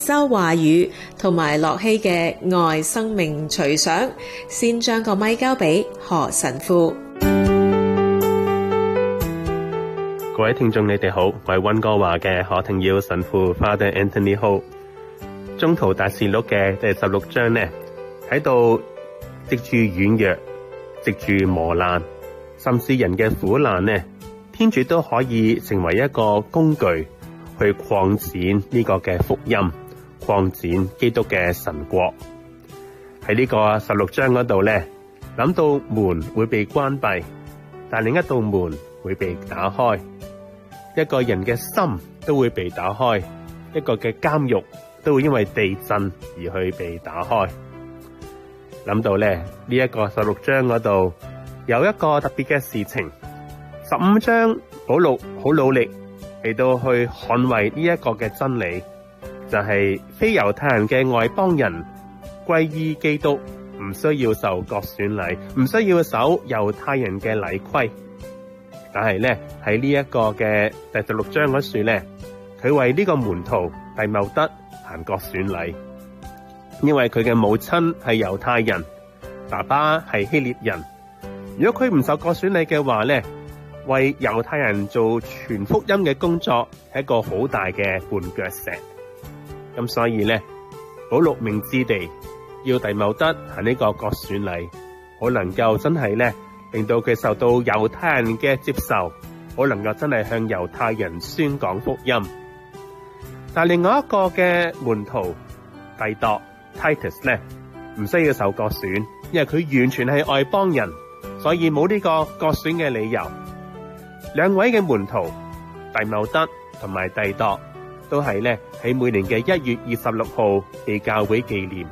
周華宇同埋樂希嘅愛生命隨想，先將個咪交俾何神父。 各位聽眾你哋好，我係溫哥華嘅何庭耀神父 Father Anthony Ho。宗徒大事錄嘅第16章呢，喺度藉住軟弱，藉住磨難，甚至人嘅苦難呢，天主都可以成為一個工具去擴展呢個嘅福音，擴展基督嘅神國。喺呢個16章嗰度呢，諗到門會被關閉，但另一道門會被打開，一個人嘅心都會被打開，一個嘅監獄都會因為地震而去被打開。諗到咧呢一個16章嗰度有一個特別嘅事情，15章保祿好努力嚟到去捍衛呢一個嘅真理，就係非猶太人嘅外邦人歸依基督，唔需要受割損禮，唔需要守猶太人嘅禮規。但係咧喺呢一個嘅第16章嗰處咧，佢為呢個門徒弟茂德行割損禮，因為佢嘅母親係猶太人，爸爸係希臘人。如果佢唔受割損禮嘅話咧，為猶太人做傳福音嘅工作係一個好大嘅絆腳石。咁所以咧，保祿明智地要弟茂德行呢個割損禮，好能夠真係咧令到佢受到猶太人嘅接受，好能夠真係向猶太人宣講福音。但另外一個嘅門徒弟鐸 Titus 咧，唔需要受割損，因為佢完全係外邦人，所以冇呢個割損嘅理由。兩位嘅門徒弟茂德同埋弟鐸都係咧喺每年嘅1月26號被教會紀念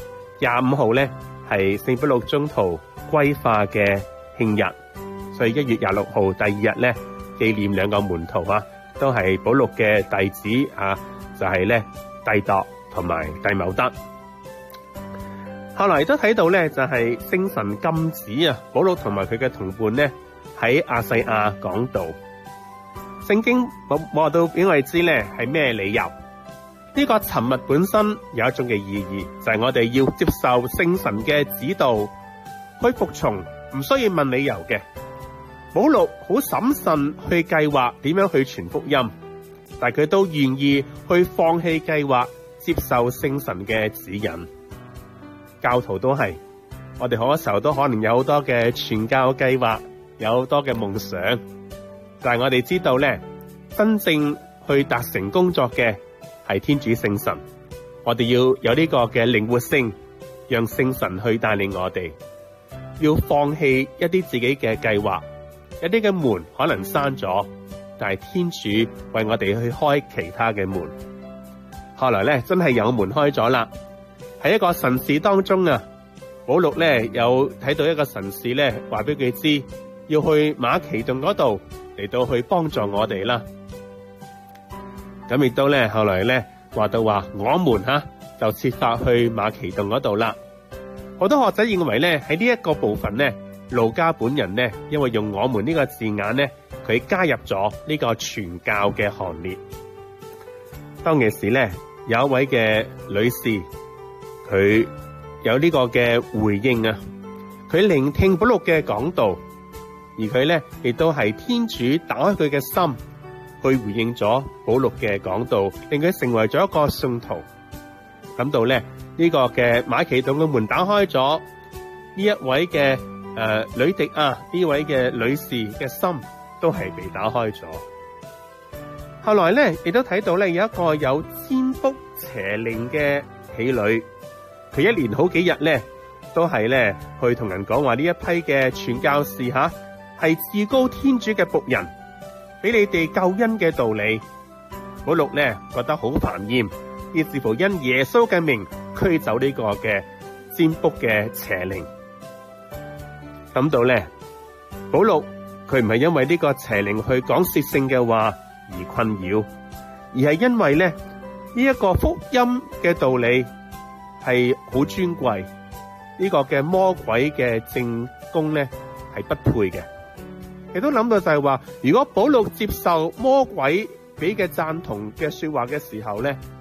，25號咧係聖保祿宗徒歸化嘅慶日，所以1月26號第二日咧紀念兩個門徒啊，都係保祿嘅弟子啊，就係咧弟鐸同埋弟茂德。後來都睇到咧，就係聖神禁止啊保祿同埋佢嘅同伴咧喺亞細亞講道。聖經冇話到俾我哋知咧係咩理由。呢個沉默本身有一種嘅意義，就係我哋要接受聖神嘅指導，去服從，唔需要問理由嘅。保祿好審慎去計劃點樣去傳福音，但佢都願意去放棄計劃，接受聖神嘅指引。教徒都係，我哋好多時候都可能有好多嘅傳教計劃，有好多嘅夢想，但係我哋知道咧，真正去達成工作嘅係天主聖神。我哋要有呢個嘅靈活性，讓聖神去帶領我哋。要放棄一啲自己嘅計劃，一啲嘅門可能閂咗，但係天主為我哋去開其他嘅門。後來咧真係有門開咗啦，喺一個神事當中啊，保祿咧有睇到一個神事咧，話俾佢知要去馬其頓嗰度嚟到去幫助我哋啦。咁亦都咧後來咧話到話我們就設法去馬其頓嗰度啦。好多學者認為咧喺呢一個部分咧，路加本人咧因為用我們呢個字眼咧，佢加入咗呢個傳教嘅行列。當其時咧有一位嘅女士，佢有呢個嘅回應啊，佢聆聽保祿嘅講道，而佢咧亦都係天主打開佢嘅心去回應咗保祿嘅講道，令佢成為咗一個信徒。諗到咧呢個嘅馬其頓嘅門打開咗，呢一位嘅呂迪亞呢位嘅女士嘅心都係被打開咗。後來咧亦都睇到咧有一個有占卜邪靈嘅婢女，佢一連好幾日咧都係咧去同人講話呢一批嘅傳教士係至高天主嘅僕人，俾你哋救恩嘅道理。保祿咧覺得好煩厭，於是乎因耶穌嘅名驅走呢個嘅占卜嘅邪靈。諗到咧，保祿佢唔係因為呢個邪靈去講褻聖嘅話而困擾，而係因為咧呢一個福音嘅道理係好尊貴，呢個嘅魔鬼嘅證供咧係不配嘅。亦都諗到就係話，如果保祿接受魔鬼俾嘅贊同嘅說話嘅時候咧，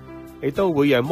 亦都會讓